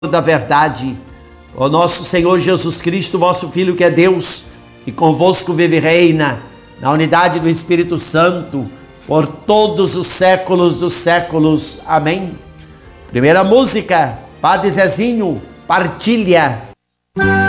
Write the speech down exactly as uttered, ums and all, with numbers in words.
da verdade, o nosso Senhor Jesus Cristo, vosso Filho que é Deus, e convosco vive e reina, na unidade do Espírito Santo, por todos os séculos dos séculos. Amém. Primeira música, Padre Zezinho, Partilha.